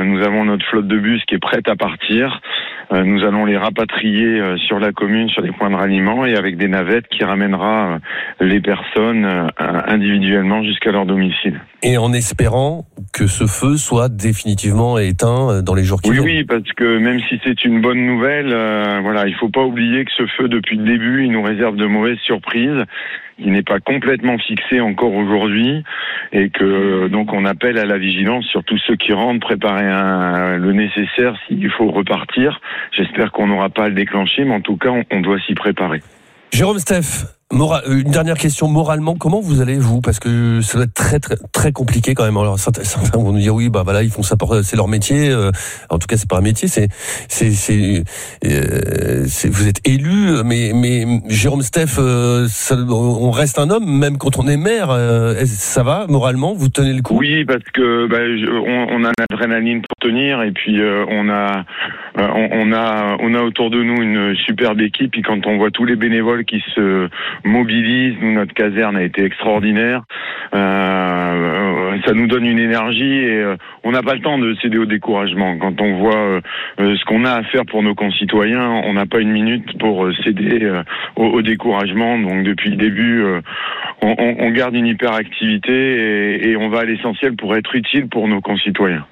nous avons notre flotte de bus qui est prête à partir. Nous allons les rapatrier sur la commune, sur des points de ralliement, et avec des navettes qui ramènera les personnes individuellement jusqu'à leur domicile. Et en espérant que ce feu soit définitivement éteint dans les jours qui viennent. Oui, parce que même si c'est une bonne nouvelle, il faut pas oublier que ce feu, depuis le début, il nous réserve de mauvaises surprises. Il n'est pas complètement fixé encore aujourd'hui, et que donc on appelle à la vigilance sur tous ceux qui rentrent, préparer le nécessaire s'il faut repartir. J'espère qu'on n'aura pas à le déclencher, mais en tout cas on doit s'y préparer. Jérôme Steph, une dernière question. Moralement, comment vous allez, vous ? Parce que ça doit être très très très compliqué quand même. Alors certains vont nous dire oui, ils font ça, c'est leur métier. En tout cas, c'est pas un métier. Vous êtes élu, mais Jérôme Steph, on reste un homme même quand on est maire. Ça va moralement ? Vous tenez le coup ? Oui, parce que on a l'adrénaline pour tenir, et puis on a autour de nous une superbe équipe. Et quand on voit tous les bénévoles qui se mobilisent, nous, notre caserne a été extraordinaire. Ça nous donne une énergie, et on n'a pas le temps de céder au découragement. Quand on voit ce qu'on a à faire pour nos concitoyens, on n'a pas une minute pour céder au découragement. Donc depuis le début, on garde une hyperactivité, et on va à l'essentiel pour être utile pour nos concitoyens.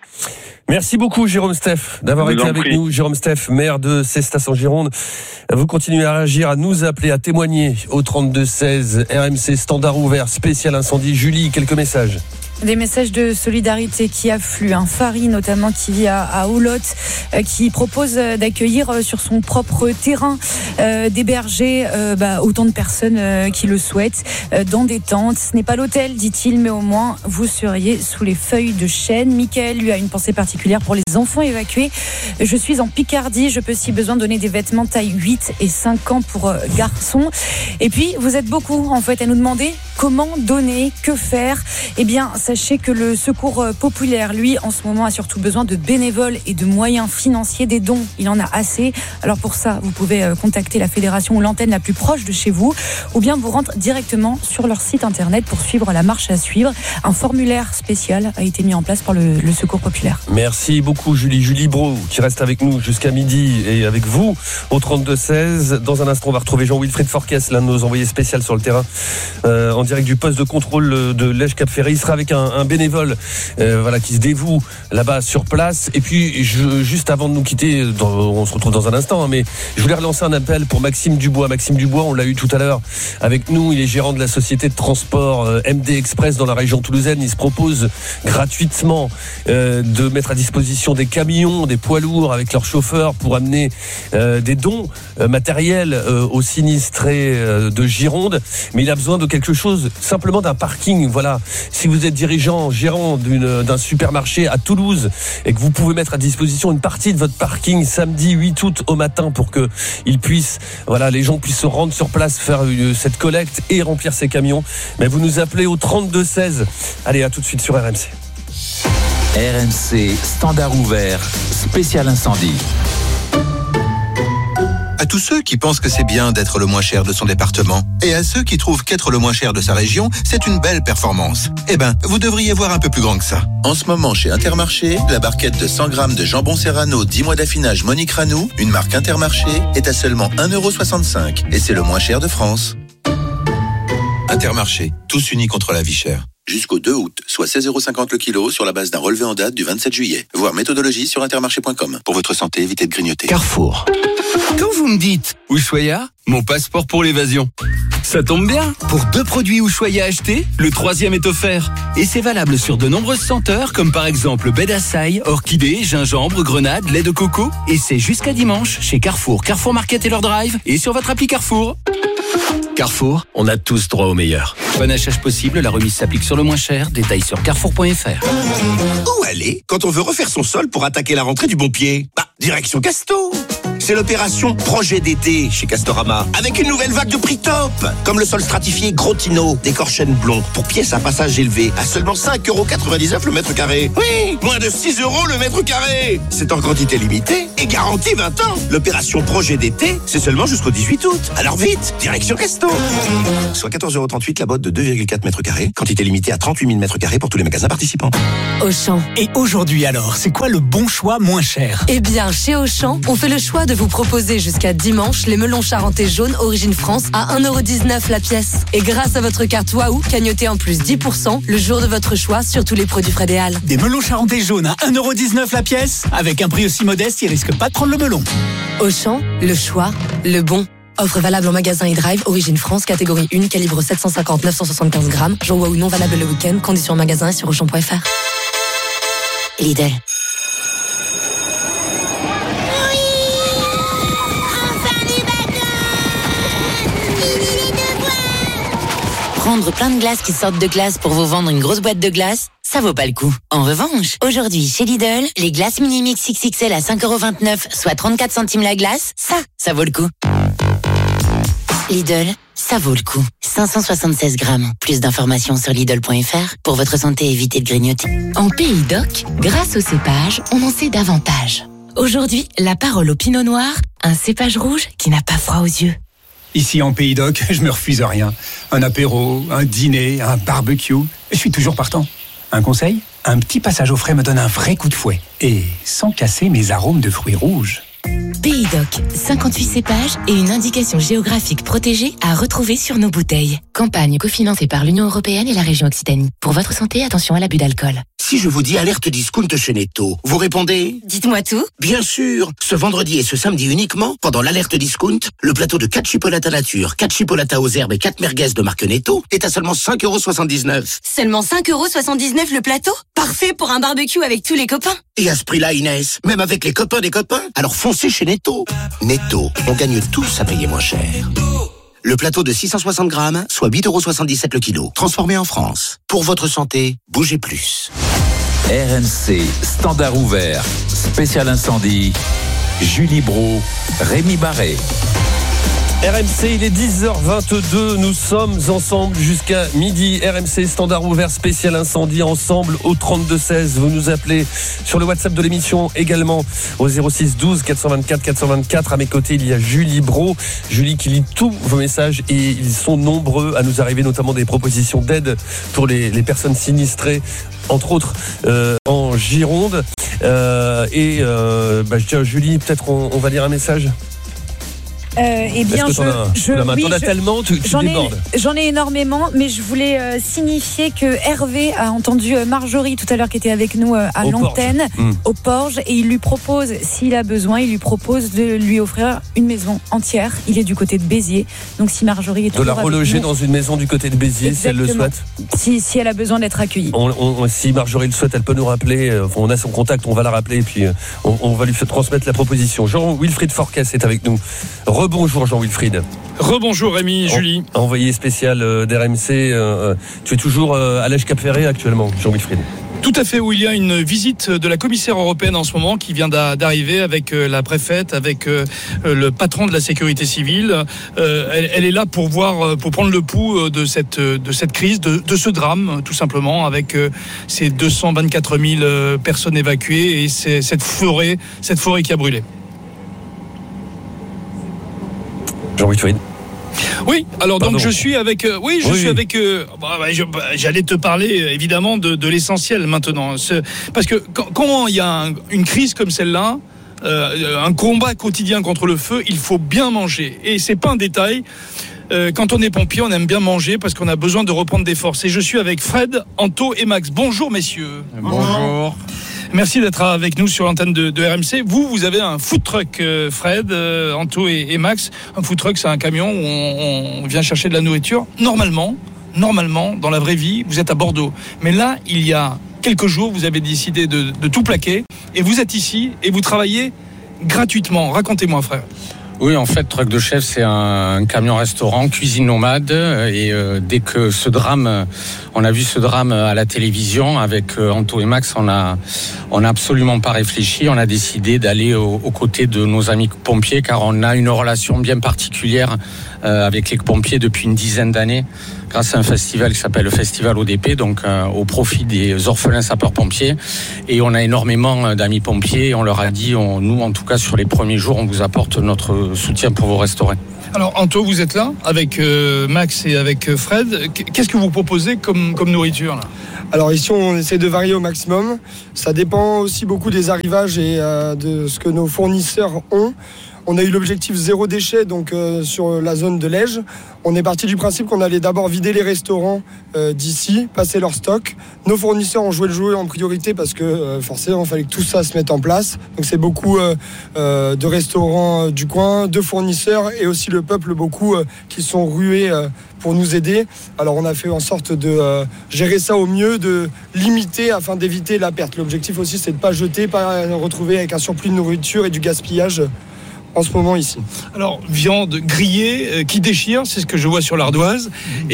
Merci beaucoup Jérôme Steph d'avoir été avec nous. Jérôme Steph, maire de Cestas en Gironde. Vous continuez à réagir, à nous appeler, à témoigner au 32 16 RMC standard ouvert spécial incendie. Julie, quelques messages. Des messages de solidarité qui affluent. Farid notamment qui vit à Oulotte, qui propose d'accueillir sur son propre terrain, d'héberger autant de personnes qui le souhaitent dans des tentes. Ce n'est pas l'hôtel, dit-il, mais au moins vous seriez sous les feuilles de chêne. Michael, lui, a une pensée particulière pour les enfants évacués. Je suis en Picardie, je peux si besoin donner des vêtements taille 8 et 5 ans pour garçons. Et puis vous êtes beaucoup en fait à nous demander comment donner, que faire. Eh bien, sachez que le Secours populaire, lui, en ce moment, a surtout besoin de bénévoles et de moyens financiers. Des dons, il en a assez. Alors pour ça, vous pouvez contacter la fédération ou l'antenne la plus proche de chez vous, ou bien vous rendre directement sur leur site internet pour suivre la marche à suivre. Un formulaire spécial a été mis en place par le Secours populaire. Merci beaucoup Julie. Julie Brault qui reste avec nous jusqu'à midi et avec vous au 32-16. Dans un instant, on va retrouver Jean-Wilfried Forquès, l'un de nos envoyés spéciaux sur le terrain, en direct du poste de contrôle de Lège-Cap-Ferré. Il sera avec un bénévole qui se dévoue là-bas sur place. Et puis juste avant de nous quitter, on se retrouve dans un instant, mais je voulais relancer un appel pour Maxime Dubois. Maxime Dubois, on l'a eu tout à l'heure avec nous, il est gérant de la société de transport MD Express dans la région toulousaine. Il se propose gratuitement de mettre à disposition des camions, des poids lourds avec leurs chauffeurs pour amener des dons matériels aux sinistrés de Gironde. Mais il a besoin de quelque chose, simplement d'un parking. Voilà, si vous êtes dirigeant, gérant d'un supermarché à Toulouse et que vous pouvez mettre à disposition une partie de votre parking samedi 8 août au matin pour que les gens puissent se rendre sur place, faire cette collecte et remplir ces camions, mais vous nous appelez au 32-16. Allez, à tout de suite sur RMC. RMC standard ouvert spécial incendie. À tous ceux qui pensent que c'est bien d'être le moins cher de son département, et à ceux qui trouvent qu'être le moins cher de sa région, c'est une belle performance. Vous devriez voir un peu plus grand que ça. En ce moment, chez Intermarché, la barquette de 100 grammes de jambon Serrano 10 mois d'affinage Monique Ranou, une marque Intermarché, est à seulement 1,65 €. Et c'est le moins cher de France. Intermarché, tous unis contre la vie chère. Jusqu'au 2 août, soit 16,50 € le kilo sur la base d'un relevé en date du 27 juillet. Voir méthodologie sur intermarché.com. Pour votre santé, évitez de grignoter. Carrefour. Quand vous me dites Ushuaïa, mon passeport pour l'évasion. Ça tombe bien, pour 2 produits Ushuaïa achetés, le 3e est offert. Et c'est valable sur de nombreuses senteurs, comme par exemple baie d'Assailles, orchidée, gingembre, grenade, lait de coco. Et c'est jusqu'à dimanche chez Carrefour, Carrefour Market et leur drive, et sur votre appli Carrefour. Carrefour, on a tous droit au meilleur. Bon achat possible, la remise s'applique sur le moins cher. Détails sur carrefour.fr. Où aller quand on veut refaire son sol pour attaquer la rentrée du bon pied ? Direction Casto. c'est l'opération Projet d'été chez Castorama. Avec une nouvelle vague de prix top, comme le sol stratifié Grotino, décor chêne blond, pour pièces à passage élevé, à seulement 5,99€ le mètre carré. Oui, moins de 6€ le mètre carré. C'est en quantité limitée et garantie 20 ans. L'opération Projet d'été, c'est seulement jusqu'au 18 août. Alors vite, direction Casto. Soit 14,38€ la botte de 2,4 mètres carrés, quantité limitée à 38 000 mètres carrés pour tous les magasins participants. Auchan. Et aujourd'hui alors, c'est quoi le bon choix moins cher? Eh bien, chez Auchan, on fait le choix de vous proposer jusqu'à dimanche les melons charentais jaunes Origine France à 1,19€ la pièce. Et grâce à votre carte Waouh, cagnotez en plus 10% le jour de votre choix sur tous les produits Fred et Al. Des melons charentais jaunes à 1,19€ la pièce? Avec un prix aussi modeste, ils risquent pas de prendre le melon. Auchan, le choix, le bon. Offre valable en magasin et drive, Origine France, catégorie 1, calibre 750-975 grammes. Jour Waouh non valable le week-end, conditions en magasin et sur Auchan.fr. Lidl. Prendre plein de glaces qui sortent de glace pour vous vendre une grosse boîte de glace, ça vaut pas le coup. En revanche, aujourd'hui, chez Lidl, les glaces mini-mix XXL à 5,29€, soit 34 centimes la glace, ça vaut le coup. Lidl, ça vaut le coup. 576 grammes. Plus d'informations sur Lidl.fr. Pour votre santé, évitez de grignoter. En Pays d'Oc, grâce au cépage, on en sait davantage. Aujourd'hui, la parole au pinot noir, un cépage rouge qui n'a pas froid aux yeux. Ici en Pays d'Oc, je me refuse rien. Un apéro, un dîner, un barbecue, je suis toujours partant. Un conseil ? Un petit passage au frais me donne un vrai coup de fouet. Et sans casser mes arômes de fruits rouges. Pays d'Oc, 58 cépages et une indication géographique protégée à retrouver sur nos bouteilles. Campagne cofinancée par l'Union Européenne et la région Occitanie. Pour votre santé, attention à l'abus d'alcool. Si je vous dis alerte discount chez Netto, vous répondez ? Dites-moi tout. Bien sûr, ce vendredi et ce samedi uniquement, pendant l'alerte discount, le plateau de 4 chipolatas nature, 4 chipolatas aux herbes et 4 merguez de marque Netto est à seulement 5,79€. Seulement 5,79€ le plateau ? Parfait pour un barbecue avec tous les copains. Et à ce prix-là, Inès, même avec les copains des copains, alors foncez chez Netto. Netto, on gagne tous à payer moins cher. Le plateau de 660 grammes, soit 8,77€ le kilo. Transformé en France. Pour votre santé, bougez plus. RMC, standard ouvert, spécial incendie, Julie Bro, Rémi Barré. RMC, il est 10h22, nous sommes ensemble jusqu'à midi. RMC, standard ouvert, spécial incendie, ensemble au 32-16. Vous nous appelez sur le WhatsApp de l'émission, également au 06 12 424 424. À mes côtés, il y a Julie Bro. Julie qui lit tous vos messages et ils sont nombreux à nous arriver, notamment des propositions d'aide pour les personnes sinistrées, entre autres en Gironde. Je tiens, Julie, peut-être on va lire un message. Eh bien, t'en as tellement, tu débordes. J'en ai énormément, mais je voulais signifier que Hervé a entendu Marjorie tout à l'heure qui était avec nous à l'antenne, au Porge, et il lui propose, s'il a besoin, de lui offrir une maison entière. Il est du côté de Béziers, donc si Marjorie est toujours de la reloger dans une maison du côté de Béziers. Exactement. Si elle le souhaite. Si elle a besoin d'être accueillie. Si Marjorie le souhaite, elle peut nous rappeler. On a son contact, on va la rappeler et puis on va lui transmettre la proposition. Jean-Wilfried Forquès est avec nous. Rebonjour Jean-Wilfried. Rebonjour Rémi, Julie. Envoyé spécial d'RMC. Tu es toujours à l'Èche Cap-Ferré actuellement, Jean-Wilfried. Tout à fait, où il y a une visite de la commissaire européenne en ce moment qui vient d'arriver avec la préfète, avec le patron de la sécurité civile. Elle est là pour prendre le pouls de cette crise, de ce drame, tout simplement, avec ces 224 000 personnes évacuées et cette forêt qui a brûlé. Jean-Wilfried. Oui, alors donc je suis avec j'allais te parler évidemment de l'essentiel maintenant, parce que quand il y a une crise comme celle-là, un combat quotidien contre le feu, il faut bien manger, et c'est pas un détail. Quand on est pompier, on aime bien manger parce qu'on a besoin de reprendre des forces, et je suis avec Fred, Anto et Max. Bonjour messieurs. Bonjour. Merci d'être avec nous sur l'antenne de RMC. Vous avez un food truck, Fred, Anto et Max. Un food truck, c'est un camion où on vient chercher de la nourriture. Normalement, dans la vraie vie, vous êtes à Bordeaux. Mais là, il y a quelques jours, vous avez décidé de tout plaquer. Et vous êtes ici et vous travaillez gratuitement. Racontez-moi, frère. Oui, en fait, Truck de Chef, c'est un camion-restaurant, cuisine nomade. Et dès que on a vu ce drame à la télévision avec Anto et Max, on n'a absolument pas réfléchi. On a décidé d'aller aux côtés de nos amis pompiers, car on a une relation bien particulière avec les pompiers depuis une dizaine d'années, grâce à un festival qui s'appelle le Festival ODP, donc au profit des orphelins sapeurs-pompiers. Et on a énormément d'amis pompiers. On leur a dit, nous, en tout cas, sur les premiers jours, on vous apporte notre soutien pour vous restaurer. Alors Anto, vous êtes là avec Max et avec Fred. Qu'est-ce que vous proposez comme nourriture là ? Alors ici, on essaie de varier au maximum. Ça dépend aussi beaucoup des arrivages et de ce que nos fournisseurs ont. On a eu l'objectif 0 déchet donc sur la zone de Lège. On est parti du principe qu'on allait d'abord vider les restaurants d'ici, passer leur stock. Nos fournisseurs ont joué le jeu en priorité parce que forcément il fallait que tout ça se mette en place. Donc c'est beaucoup de restaurants du coin, de fournisseurs et aussi le peuple beaucoup qui sont rués pour nous aider. Alors on a fait en sorte de gérer ça au mieux, de limiter afin d'éviter la perte. L'objectif aussi c'est de ne pas jeter, pas retrouver avec un surplus de nourriture et du gaspillage en ce moment ici. Alors, viande grillée qui déchire, c'est ce que je vois sur l'ardoise,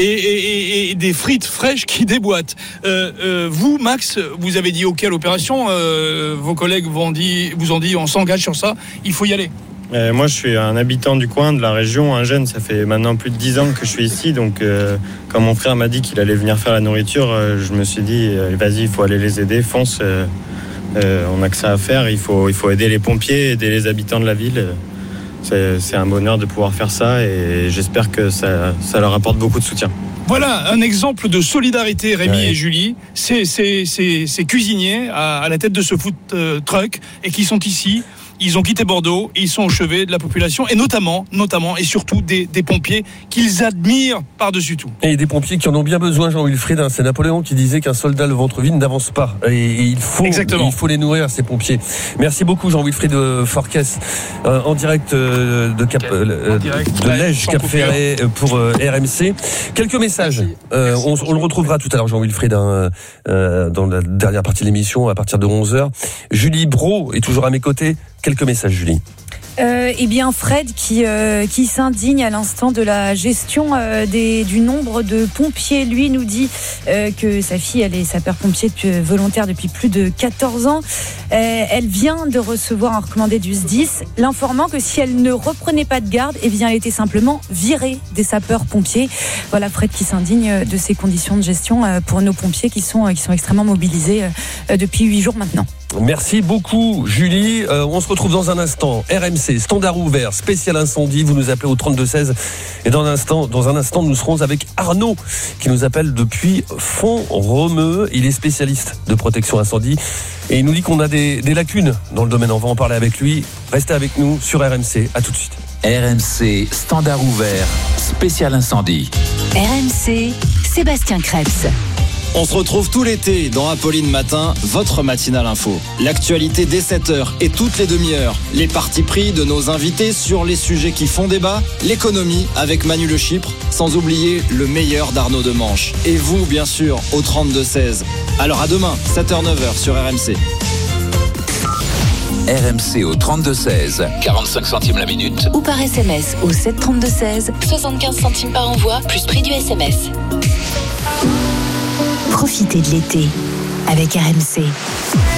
et des frites fraîches qui déboîtent. Vous, Max, vous avez dit OK à l'opération, vos collègues vous ont dit on s'engage sur ça, il faut y aller. Moi, je suis un habitant du coin, de la région, un jeune. Ça fait maintenant plus de 10 ans que je suis ici. Donc, quand mon frère m'a dit qu'il allait venir faire la nourriture, je me suis dit, vas-y, il faut aller les aider, fonce. On n'a que ça à faire. Il faut aider les pompiers, aider les habitants de la ville. C'est un bonheur de pouvoir faire ça et j'espère que ça leur apporte beaucoup de soutien. Voilà un exemple de solidarité, Rémi et Julie. Ces cuisiniers à la tête de ce food truck et qui sont ici. Ils ont quitté Bordeaux et ils sont au chevet de la population et notamment et surtout des pompiers qu'ils admirent par-dessus tout. Et des pompiers qui en ont bien besoin, Jean-Wilfried. C'est Napoléon qui disait qu'un soldat le ventre vide n'avance pas. Et il faut les nourrir, ces pompiers. Merci beaucoup, Jean-Wilfried Forquès, en direct de Lège, Cap-Ferret pour RMC. Quelques messages. On le retrouvera tout à l'heure, Jean-Wilfried, dans la dernière partie de l'émission, à partir de 11h. Julie Brault est toujours à mes côtés. Quelques messages, Julie. Eh bien, Fred qui s'indigne à l'instant de la gestion du nombre de pompiers. Lui nous dit que sa fille, elle est sapeur-pompier volontaire depuis plus de 14 ans. Elle vient de recevoir un recommandé du SDIS, l'informant que si elle ne reprenait pas de garde, eh bien, elle était simplement virée des sapeurs-pompiers. Voilà, Fred qui s'indigne de ces conditions de gestion pour nos pompiers qui sont extrêmement mobilisés depuis 8 jours maintenant. Merci beaucoup, Julie. On se retrouve dans un instant. RMC, standard ouvert, spécial incendie. Vous nous appelez au 32-16. Et dans un instant, nous serons avec Arnaud, qui nous appelle depuis Font-Romeu. Il est spécialiste de protection incendie. Et il nous dit qu'on a des lacunes dans le domaine. On va en parler avec lui. Restez avec nous sur RMC. À tout de suite. RMC, standard ouvert, spécial incendie. RMC, Sébastien Krebs. On se retrouve tout l'été dans Apolline Matin, votre matinale info. L'actualité dès 7h et toutes les demi-heures. Les partis pris de nos invités sur les sujets qui font débat. L'économie avec Manu Le Chypre, sans oublier le meilleur d'Arnaud Demanche. Et vous, bien sûr, au 32-16. Alors à demain, 7h-9h sur RMC. RMC au 32-16, 45 centimes la minute. Ou par SMS au 732-16, 75 centimes par envoi, plus prix du SMS. Profitez de l'été avec RMC.